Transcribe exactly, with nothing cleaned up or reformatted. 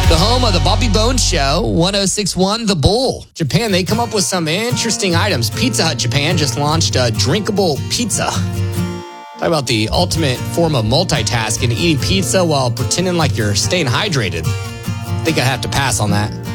The home of the Bobby Bones Show, one oh six point one The Bull. Japan, they come up with some interesting items. Pizza Hut Japan just launched a drinkable pizza. Talk about the ultimate form of multitasking, eating pizza while pretending like you're staying hydrated. I think I have to pass on that.